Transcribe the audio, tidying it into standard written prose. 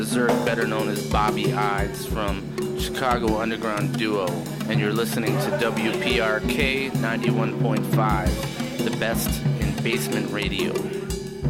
Zerg, better known as Bobby Ives from Chicago underground duo, and you're listening to WPRK 91.5, the best in basement radio.